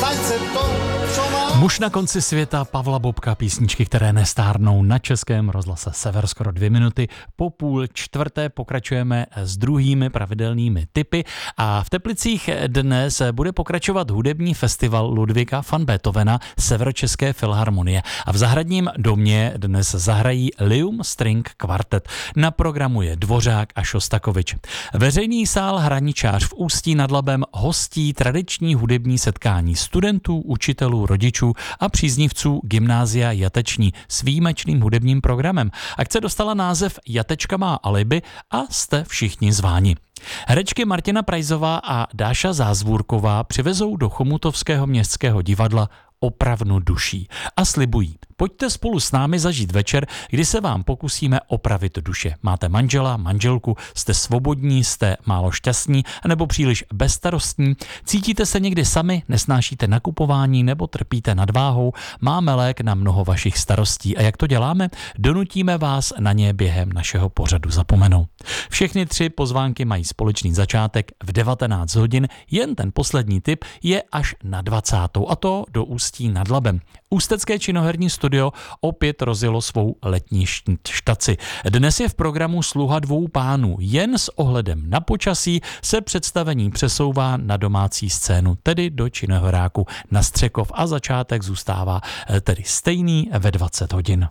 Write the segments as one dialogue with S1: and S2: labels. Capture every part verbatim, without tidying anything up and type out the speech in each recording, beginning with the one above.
S1: Muž na konci světa Pavla Bobka, písničky, které nestárnou na Českém rozhlase Sever skoro dvě minuty. Po půl čtvrté pokračujeme s druhými pravidelnými tipy a v Teplicích dnes bude pokračovat hudební festival Ludvíka van Beethovena Severočeské filharmonie a v Zahradním domě dnes zahrají Lium String Quartet. Na programu je Dvořák a Šostakovič. Veřejný sál Hraničář v Ústí nad Labem hostí tradiční hudební setkání studentů, učitelů, rodičů a příznivců Gymnázia Jateční s výjimečným hudebním programem. Akce dostala název Jatečka má alibi a jste všichni zváni. Herečky Martina Prajzová a Dáša Zázvůrková přivezou do Chomutovského městského divadla opravnu duší a slibují: pojďte spolu s námi zažít večer, kdy se vám pokusíme opravit duše. Máte manžela, manželku, jste svobodní, jste málo šťastní nebo příliš bezstarostní, cítíte se někdy sami, nesnášíte nakupování nebo trpíte nadváhou, máme lék na mnoho vašich starostí. A jak to děláme? Donutíme vás na ně během našeho pořadu zapomenout. Všechny tři pozvánky mají společný začátek v devatenáct hodin, jen ten poslední tip je až na dvacátou a to do Ústí nad Labem. Ústecké činoherní studio opět rozjelo svou letní štaci. Dnes je v programu Sluha dvou pánů. Jen s ohledem na počasí se představení přesouvá na domácí scénu, tedy do Činoheráku na Střekov a začátek zůstává tedy stejný ve dvacet hodin.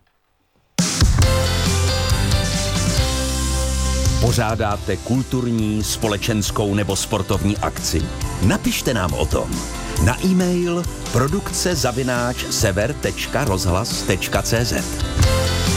S2: Pořádáte kulturní, společenskou nebo sportovní akci? Napište nám o tom. Na e-mail produkce zavináč sever tečka rozhlas tečka cé zet.